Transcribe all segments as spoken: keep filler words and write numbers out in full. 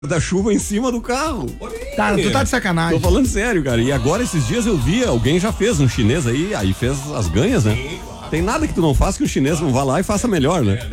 da chuva em cima do carro. Tá, tu tá de sacanagem. Tô falando sério, cara. E agora esses dias eu vi, alguém já fez, um chinês aí, aí fez as ganhas, né? Tem nada que tu não faça que o chinês não vá lá e faça melhor, né?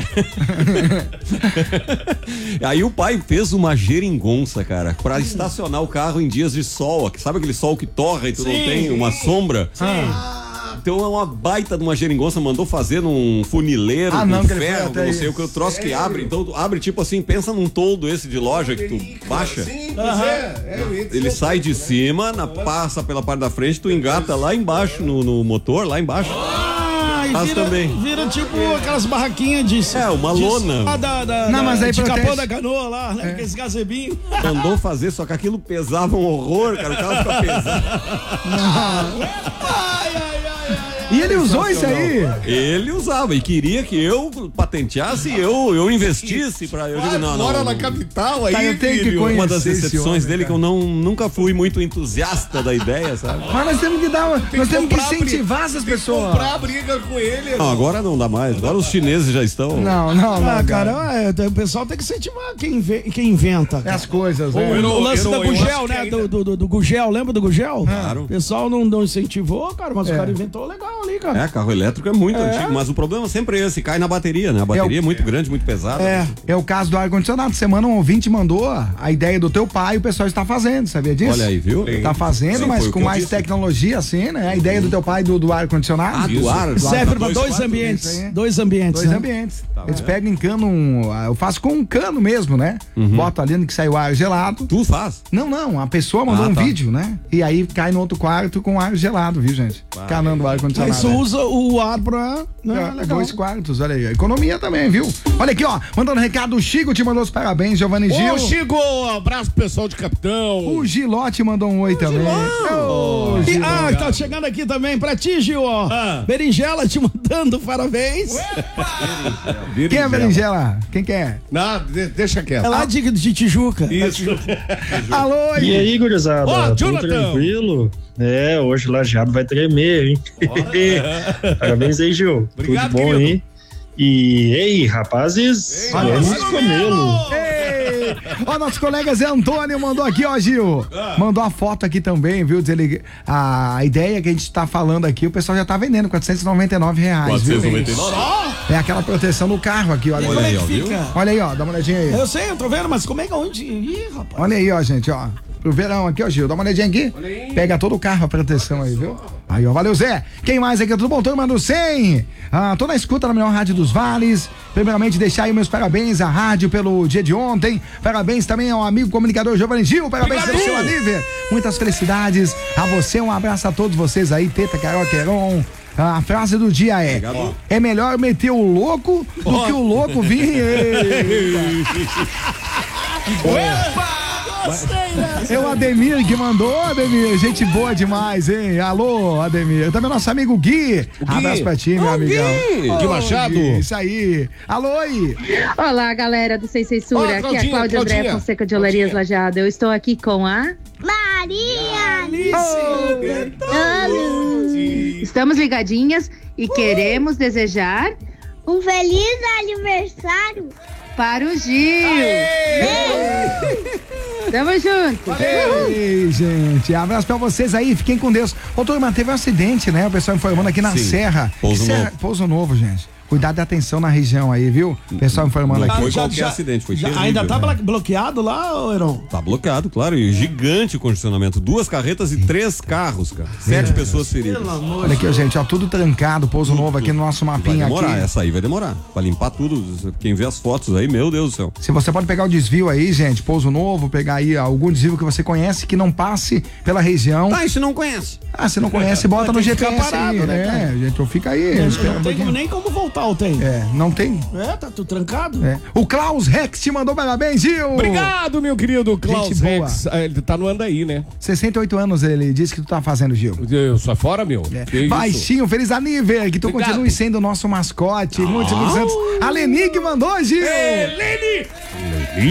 Aí o pai fez uma geringonça, cara, pra estacionar o carro em dias de sol. Sabe aquele sol que torra e tu Sim. não tem uma sombra? Sim. Ah. Então é uma baita de uma geringonça, mandou fazer num funileiro, ah, não, com ferro, não sei o que, o troço que abre. Então tu abre tipo assim, pensa num toldo esse de loja que tu baixa. Sim, uhum. é, Ele sai de cima, na, passa pela parte da frente, tu engata lá embaixo no, no motor, lá embaixo. Faz vira, também. Vira tipo aquelas barraquinhas de... É, uma de, lona. Da, da, não, mas aí de protege. Capão da Canoa lá, né? É. Esse gazebinho. Mandou fazer, só que aquilo pesava um horror, cara. O carro fica pesado. Ai, ai, ai, ai. E ele usou isso aí? Ele usava e queria que eu patenteasse e eu, eu investisse pra... Eu digo, não, não. Mora na capital aí, tá, eu tenho que Uma das exceções homem, dele cara. que eu não, nunca fui muito entusiasta da ideia, sabe? Mas nós temos que dar, tem nós que temos que incentivar briga, essas tem pessoas. Que comprar briga com ele. Não, agora não dá mais. Agora os chineses já estão... Não, não, não. Ah, cara, é, o pessoal tem que incentivar quem, quem inventa. Cara. As coisas, o, né? o lance da Gugel, né? Do, do, do, do Gugel, lembra do Gugel? Claro. O pessoal não, não incentivou, cara, mas é. o cara inventou legal ali, cara. É, carro elétrico é muito é. antigo, mas o problema sempre é esse, cai na bateria, né? A bateria é, o... é muito grande, muito pesada. É, é o caso do ar-condicionado. Semana um ouvinte mandou a ideia do teu pai e o pessoal está fazendo, sabia disso? Olha aí, viu? Tá fazendo, Sim, mas com mais tecnologia, assim, né? A ideia do teu pai do, do ar-condicionado. Ah, do ar. Serve pra dois, dois ambientes. Dois ambientes. Dois né? ambientes. Tá, Eles é. pegam em cano, um, eu faço com um cano mesmo, né? Uhum. Bota ali no que sai o ar gelado. Tu faz? Não, não, a pessoa mandou ah, um tá. vídeo, né? E aí cai no outro quarto com ar gelado, viu, gente? Ah, Canando o ar-condicionado. Isso é. usa o ar pra... Né? É, dois quartos, olha aí. Economia também, viu? Olha aqui, ó. Mandando recado, o Chico te mandou os parabéns, Giovanni Gil. Ô, Chico, abraço pro pessoal de Capitão. O Gilote mandou um oi o também. Oh, e, ah, tá chegando aqui também pra ti, Gil, ó. Ah. Berinjela te mandando parabéns. Berinjela. Quem é Berinjela? Quem que é? Não, deixa quieto. É lá de, de Tijuca. Isso. Alô, e aí, gurizada? Ó, tudo tranquilo? É, hoje o lajeado vai tremer, hein? Parabéns aí, Gil. Obrigado, tudo bom querido. aí? E ei, rapazes, Ei, vamos comê-lo. Ó, nosso colega Zé Antônio mandou aqui, ó, Gil. Ah. Mandou a foto aqui também, viu? Dizer, a ideia que a gente tá falando aqui, o pessoal já tá vendendo, quatrocentos e noventa e nove reais. quatrocentos e noventa e nove? É aquela proteção no carro aqui, olha, olha aí. aí, ó, viu? Olha aí, ó, dá uma olhadinha aí. Eu sei, eu tô vendo, mas como é que onde? Ih, rapaz. Olha aí, ó, gente, ó. Pro verão aqui, ó, Gil, dá uma olhadinha aqui. Pega todo o carro a proteção aí, viu? Aí, ó, valeu, Zé. Quem mais aqui? Tudo bom? Turma do cem. Ah, tô na escuta na melhor rádio dos vales. Primeiramente, deixar aí meus parabéns à rádio pelo dia de ontem. Parabéns também ao amigo comunicador Giovanni Gil. Parabéns pelo seu Alívia. Muitas felicidades a você. Um abraço a todos vocês aí, Teta, Carol, Queron. A frase do dia é: Obrigado. É melhor meter o louco do oh. que o louco vir. É o Ademir que mandou, Ademir, gente boa demais, hein? Alô, Ademir. Também nosso amigo Gui. Gui. Abraço pra ti, meu oh, amigão. Gui, oh, Gui Machado. Gui, isso aí. Alô, aí. Olá, galera do Sem Censura. Oh, aqui é a Cláudia André Fonseca de Olarias Lajeado. Eu estou aqui com a... Maria Alice. Oh, estamos ligadinhas e queremos desejar um feliz aniversário para o Gil. Tamo junto. Ei, gente. Abraço pra vocês aí. Fiquem com Deus. Ô, turma, teve um acidente, né? O pessoal informando aqui na Sim. Serra. Pouso Serra, Novo. Pouso Novo, gente. Cuidado e atenção na região aí, viu? O pessoal informando não aqui. foi já, qualquer já, acidente, foi já, terrível, ainda tá né? bloqueado lá, Heron? Tá bloqueado, claro, e gigante o congestionamento, duas carretas e três carros, cara, sete é. pessoas feridas. Olha aqui, ó, gente, ó, tudo trancado, Pouso tudo, Novo aqui no nosso mapinha vai demorar, aqui. Essa aí vai demorar, pra limpar tudo, quem vê as fotos aí, meu Deus do céu. Se você pode pegar o desvio aí, gente, Pouso Novo, pegar aí algum desvio que você conhece que não passe pela região. Tá, e se não conhece? Ah, se não conhece, bota no G P S parado, aí, né, né, gente, então fica aí. Não, não tem como, nem como voltar, ou tem? É, não tem. É, tá tudo trancado. É. O Klaus Rex te mandou parabéns, Gil. Obrigado, meu querido Klaus Gente boa. Rex. Ele tá no Andaí, né? sessenta e oito anos ele disse que tu tá fazendo, Gil. Eu sou fora, meu. É. Baixinho, feliz aniversário, que tu Obrigado. Continue sendo o nosso mascote. Oh. Muitos, muitos anos. A Leni que mandou, Gil. Ei, Leni! Leni?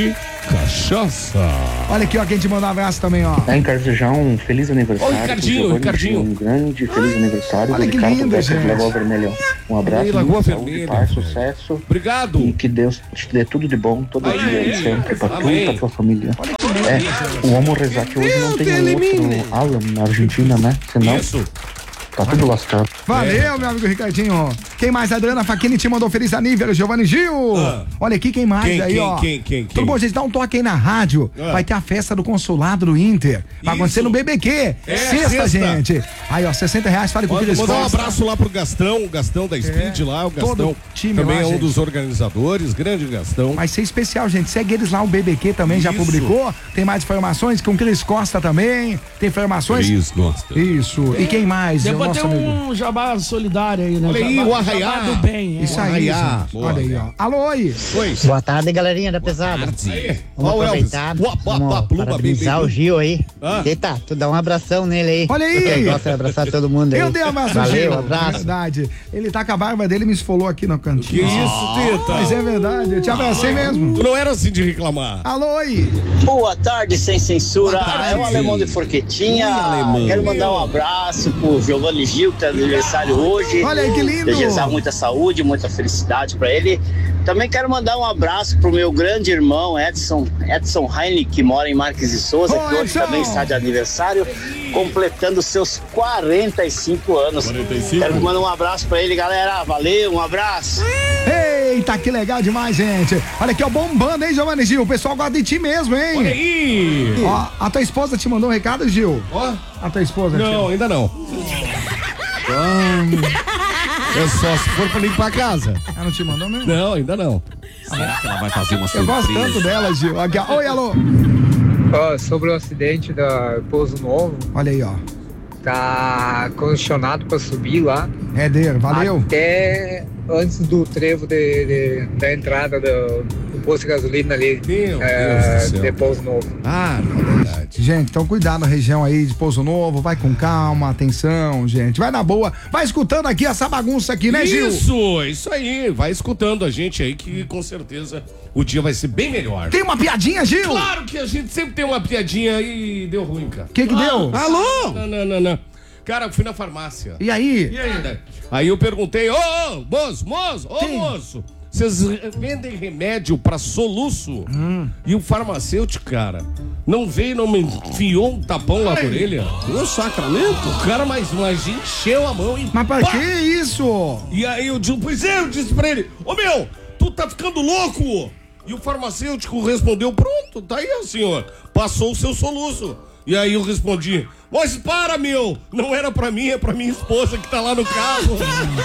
Cachaça. Olha aqui, ó, quem te mandou um abraço também, ó. Aí, quero desejar um feliz aniversário. Ô, Ricardinho, Ricardinho. Um grande feliz aniversário. Olha que Ricardo lindo, Beto, gente. Lagoa Vermelha. Um abraço. Aí, Lagoa saúde, Vermelha. paz, sucesso. Obrigado. E que Deus te dê tudo de bom, todo Aí, dia e sempre, pra tu amém. e pra tua família. É, vamos rezar que hoje não tem um outro Alan na Argentina, né? Senão, Isso. tá tudo lascado. Valeu, meu amigo Ricardinho. Quem mais? Adriana Faquini te mandou feliz aniversário, Giovanni Gil. Ah. Olha aqui, quem mais Quem, aí, quem, ó. quem, quem, Tudo quem? bom, gente? Dá um toque aí na rádio. Ah. Vai ter a festa do consulado do Inter. Vai Isso. acontecer no B B Q. É, sexta, sexta. gente. Aí, ó, sessenta reais, fale com o Manda, Cris mandar um Costa. abraço lá pro Gastão, o Gastão da Speed lá, o todo Gastão time também lá, é um gente. dos organizadores, grande Gastão. Vai ser especial, gente. Segue eles lá, o B B Q também já Isso. publicou. Tem mais informações com o Cris Costa também. Tem informações. Cris Costa. Isso. E quem mais? É o Depois nosso tem amigo. um jabá solidário aí, né? Olha aí, Jabá- o Arraiá. jabá do bem. é. Isso aí, Arraiá. gente. Boa, Olha aí, ó. Alô, oi. Oi. Boa tarde, galerinha da pesada. Aí. Vamos Ó, o Elvis. aproveitar, Boa, boa, vamos boa, pluba, parabenizar bem, o bem. Gil aí. Ah. Eita, tu dá um abração nele aí. Olha aí. Ele gosta de abraçar todo mundo aí. Eu dei abraço, Valeu, Gil. abraço. Verdade. Ele tá com a barba dele e me esfolou aqui no Que cantinho. isso, Teta? Mas é verdade, eu te abracei mesmo. Tu não era assim de reclamar. Alô, oi. Boa tarde, sem censura. tarde. É o Alemão de Forquetinha. Ui, alemão. Quero mandar um abraço pro Giovanni Gil, que tá de aniversário hoje. Olha aí, que lindo. Desejar muita saúde, muita felicidade pra ele. Também quero mandar um abraço pro meu grande irmão Edson, Edson Heinrich, que mora em Marques de Souza, Ô, que hoje Edson. também está de aniversário, completando seus quarenta e cinco anos. quarenta e cinco? Quero mandar um abraço pra ele, galera. Valeu, um abraço. Eita, que legal demais, gente. Olha aqui, ó, bombando, hein, Giovanni Gil? O pessoal gosta de ti mesmo, hein? Olha aí. Ó, a tua esposa te mandou um recado, Gil? Ó. A tua esposa? Não, ainda não. É só se for pra limpar a casa. Ela não te mandou mesmo? Não, ainda não. Será que ela vai fazer uma Eu gosto surpresa? tanto dela, Gil. Aqui, ó. Oi, alô. Ó, sobre o acidente da Pouso Novo, Olha aí, ó. tá condicionado para subir lá. Éder, valeu. Até antes do trevo de, de- da entrada do, do posto de gasolina ali. Meu é, Deus do céu. de Pouso Novo. Ah, não, é verdade. Gente, então cuidado na região aí de Pouso Novo, vai com calma, atenção, gente, vai na boa, vai escutando aqui essa bagunça aqui, né, Gil? Isso, isso aí. Vai escutando a gente aí que com certeza o dia vai ser bem melhor. Tem uma piadinha, Gil? Claro que a gente sempre tem uma piadinha e deu ruim, cara. O que que deu? Alô? Não, não, não, não. Cara, eu fui na farmácia. E aí? E ainda? Aí eu perguntei, ô, ô, moço, moço, ô, Sim. moço, vocês vendem remédio pra soluço? Hum. E o farmacêutico, cara, não veio, não me enfiou um tapão lá na orelha? Meu sacramento? O cara, mas, mas encheu a mão e... Mas pra pá! que isso? E aí eu disse, pois é, eu disse pra ele, ô meu, tu tá ficando louco? E o farmacêutico respondeu, pronto, tá aí, senhor, passou o seu soluço. E aí eu respondi, mas para, meu, não era pra mim, é pra minha esposa que tá lá no carro.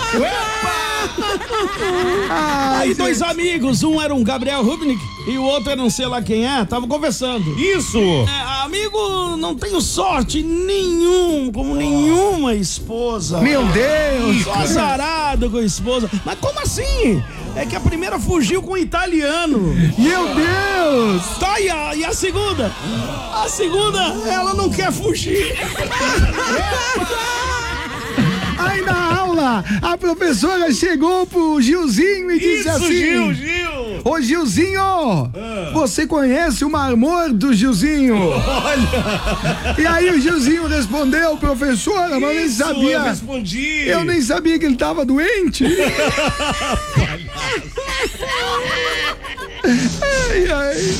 Aí dois amigos, um era um Gabriel Rubnik e o outro era um sei lá quem é, tava conversando. Isso! É, amigo, não tenho sorte nenhum, como nenhuma esposa. Meu Deus! Tô azarado com a esposa. Mas como assim? É que a primeira fugiu com um italiano. Meu Deus! Tá, e a, e a segunda? A segunda, ela não quer fugir. Aí na aula, a professora chegou pro Gilzinho e disse Isso, assim: Gil, Gil! Ô Gilzinho, você conhece o marmor do Gilzinho? Olha! E aí o Gilzinho respondeu, professora, mas eu nem Isso, sabia. eu respondi! Eu nem sabia que ele tava doente. Ai, ai.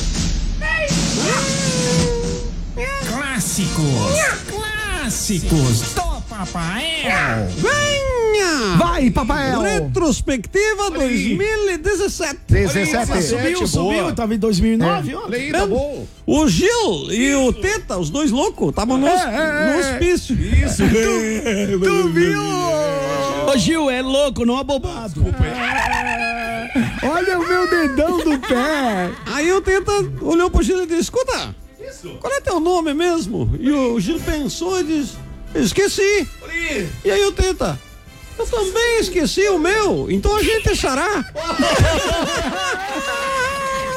Clássicos. Clássicos do Papael. Venha! Vai, Papael. Retrospectiva dois mil e dezessete. dezessete. Subiu, subiu, tava em dois mil e nove, ó. Olha aí, tá bom. O Gil e o Teta, os dois loucos, estavam no, É, é, no é. hospício. Isso, Tu viu? Ô Gil, é louco, não abobado. Olha o meu dedão do pé. Aí o Teta olhou pro Gil e disse: escuta, qual é teu nome mesmo? E o Gil pensou e disse: esqueci. E aí o Teta: eu também esqueci o meu, então a gente achará.